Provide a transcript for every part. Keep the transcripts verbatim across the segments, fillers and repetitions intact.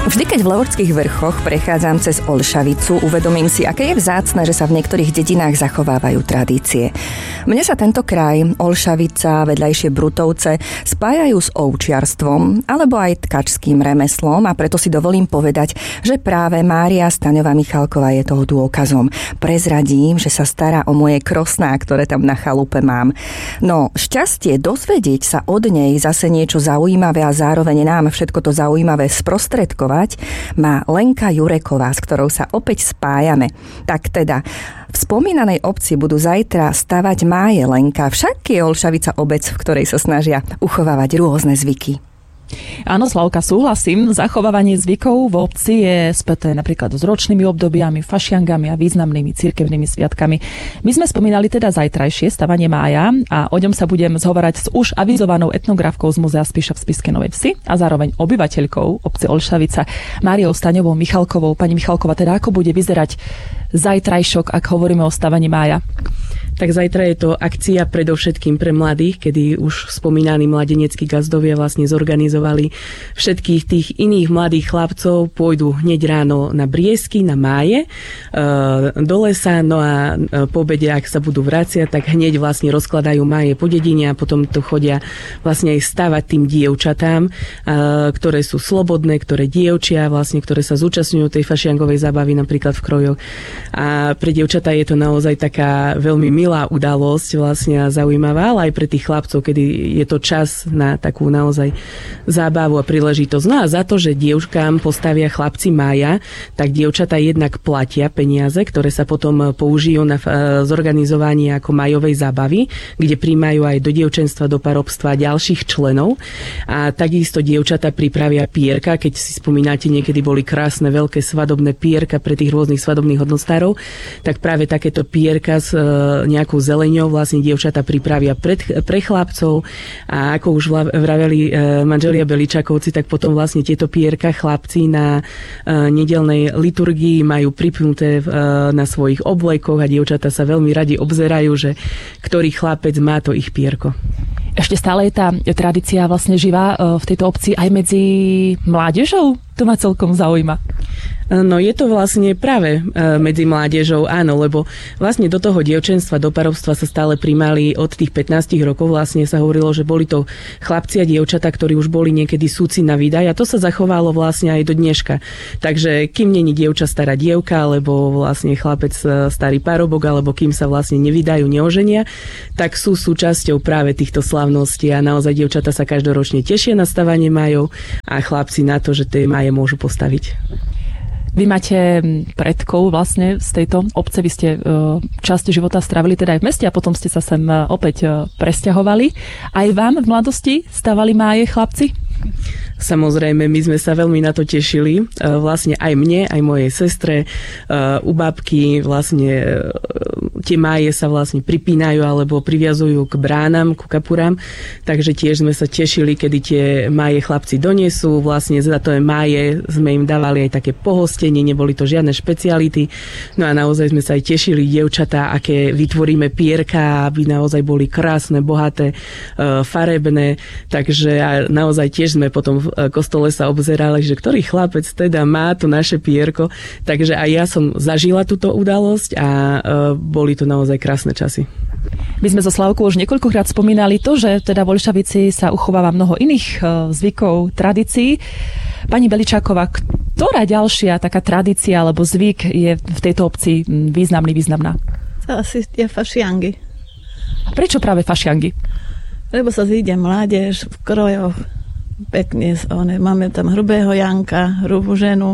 Vždy, keď v Levorských vrchoch prechádzam cez Olšavicu, uvedomím si, aké je vzácne, že sa v niektorých dedinách zachovávajú tradície. Mne sa tento kraj, Olšavica, vedľajšie Brutovce, spájajú s ovčiarstvom alebo aj tkačským remeslom a preto si dovolím povedať, že práve Mária Staňová Michalková je toho dôkazom. Prezradím, že sa stará o moje krosná, ktoré tam na chalupe mám. No, šťastie dozvedieť sa od nej zase niečo zaujímavé a zároveň nám všetko to zaujímavé sprostredkovať má Lenka Jureková, s ktorou sa opäť spájame. Tak teda, v spomínanej obci budú zajtra stavať máje, Lenka, však je Olšavica obec, v ktorej sa snažia uchovávať rôzne zvyky. Áno, Slavka, súhlasím. Zachovávanie zvykov v obci je späté napríklad s ročnými obdobiami, fašiangami a významnými cirkevnými sviatkami. My sme spomínali teda zajtrajšie stavanie mája a o ňom sa budem zhovárať s už avizovanou etnografkou z Múzea Spiša v Spišskej Novej Vsi a zároveň obyvateľkou obce Olšavica Máriou Staňovou Michalkovou. Pani Michalková, teda ako bude vyzerať zajtrajšok, ak hovoríme o stavaní mája? Tak zajtra je to akcia predovšetkým pre mladých, kedy už spomínaní mladeneckí gazdovia vlastne zorganizovali všetkých tých iných mladých chlapcov, pôjdu hneď ráno na briesky, na máje, do lesa, no a po obede, ak sa budú vraciať, tak hneď vlastne rozkladajú máje po dedine a potom to chodia vlastne aj stavať tým dievčatám, ktoré sú slobodné, ktoré dievčia, vlastne, ktoré sa zúčastňujú tej fašiangovej zábavy napríklad v krojoch. A pre dievčatá je to naozaj taká veľmi milá milá udalosť vlastne a zaujímavá, ale aj pre tých chlapcov, kedy je to čas na takú naozaj zábavu a príležitosť. No a za to, že dievčkám postavia chlapci mája, tak dievčatá jednak platia peniaze, ktoré sa potom použijú na zorganizovanie ako májovej zábavy, kde príjmajú aj do dievčenstva, do parobstva ďalších členov. A takisto dievčatá pripravia pierka, keď si spomínate, niekedy boli krásne veľké svadobné pierka pre tých rôznych svadobných hodnostárov, tak práve takéto pierka s nejakou zeleňou vlastne dievčatá pripravia pred, pre chlapcov a ako už vraveli e, manželia Beličakovci, tak potom vlastne tieto pierka chlapci na e, nedeľnej liturgii majú pripnuté e, na svojich oblekoch a dievčatá sa veľmi radi obzerajú, že ktorý chlapec má to ich pierko. Ešte stále je tá tradícia vlastne živá v tejto obci aj medzi mládežou? To ma celkom zaujíma. No je to vlastne práve medzi mládežou, áno, lebo vlastne do toho dievčenstva, do parobstva sa stále primali od tých pätnástich rokov, vlastne sa hovorilo, že boli to chlapci a dievčatá, ktorí už boli niekedy súci na výdaj a to sa zachovalo vlastne aj do dneška. Takže kým není dievča stará dievka, alebo vlastne chlapec starý parobok, alebo kým sa vlastne nevydajú, neoženia, tak sú súčasťou práve týchto slavností a naozaj dievčatá sa každoročne tešia na stavanie májov a chlapci na to, že tie máje môžu postaviť. Vy máte predkov vlastne z tejto obce, vy ste časť života strávili teda aj v meste a potom ste sa sem opäť presťahovali. Aj vám v mladosti stavali máje chlapci? Samozrejme, my sme sa veľmi na to tešili. Vlastne aj mne, aj mojej sestre, u babky vlastne tie máje sa vlastne pripínajú alebo priviazujú k bránam, ku kapurám. Takže tiež sme sa tešili, kedy tie máje chlapci donesú. Vlastne za to máje sme im dávali aj také pohostenie, neboli to žiadne špeciality. No a naozaj sme sa aj tešili, dievčatá, aké vytvoríme pierka, aby naozaj boli krásne, bohaté, farebné. Takže naozaj tiež sme potom v kostole sa obzerali, že ktorý chlapec teda má to naše pierko. Takže aj ja som zažila túto udalosť a boli to naozaj krásne časy. My sme so Slavkou už niekoľkokrát spomínali to, že teda v Olšavici sa uchováva mnoho iných zvykov, tradícií. Pani Beličáková, ktorá ďalšia taká tradícia alebo zvyk je v tejto obci významný, významná? Asi tie fašiangy. A prečo práve fašiangy? Lebo sa zíde mládež v krojoch, pekne, one, máme tam hrubého Janka, hrubú ženu,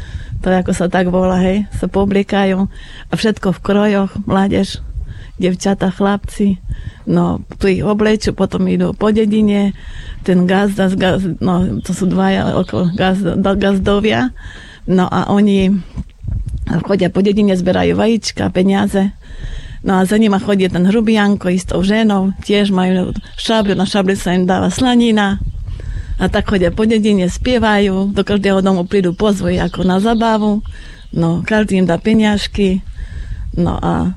to ako sa tak volá, hej, sa publikajú a všetko v krojoch, mládež, devčata, chlapci, no tu ich oblečú, potom idú po dedine, ten gazda, gaz, no to sú dvaja okolo gazda, gazdovia, no a oni chodia po dedine, zberajú vajíčka, peniaze. No a za nima chodí ten hrubý Janko i s tou ženou, tiež majú šabľu, na šabli sa im dáva slanina. A tak chodia po dedine, spievajú, do každého domu prídu pozvoji ako na zabavu. No, každý im dá peniažky. No a...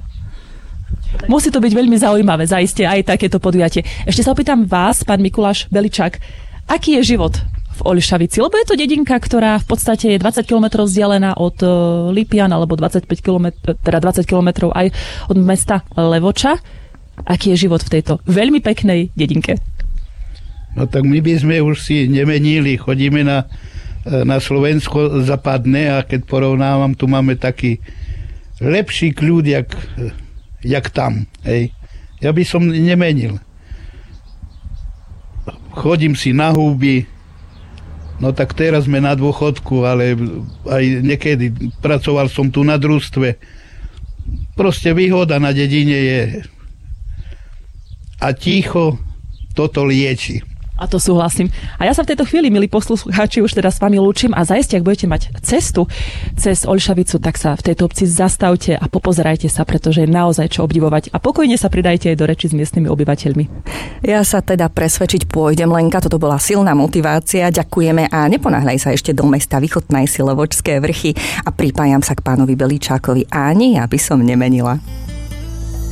Musí to byť veľmi zaujímavé, zaiste aj takéto podujatie. Ešte sa opýtam vás, pán Mikuláš Beličák, aký je život v Oľšavici? Lebo je to dedinka, ktorá v podstate je dvadsať kilometrov vzdialená od Lipian, alebo dvadsaťpäť kilometrov, teda dvadsať kilometrov aj od mesta Levoča. Aký je život v tejto veľmi peknej dedinke? No tak my by sme už si nemenili. Chodíme na, na Slovensko západné a keď porovnávam, tu máme taký lepší kľud, jak, jak tam. Hej. Ja by som nemenil. Chodím si na húby, no tak teraz sme na dôchodku, ale aj niekedy pracoval som tu na družstve. Proste výhoda na dedine je a ticho toto lieči. A to súhlasím. A ja sa v tejto chvíli, milí poslucháči, už teda s vami lúčim a zaiste, ak budete mať cestu cez Oľšavicu, tak sa v tejto obci zastavte a popozerajte sa, pretože je naozaj čo obdivovať a pokojne sa pridajte aj do reči s miestnymi obyvateľmi. Ja sa teda presvedčiť pôjdem, Lenka, toto bola silná motivácia, ďakujeme a neponáhľaj sa ešte do mesta, vychutnaj si Levočské vrchy a pripájam sa k pánovi Belíčákovi. Ani ja by som nemenila.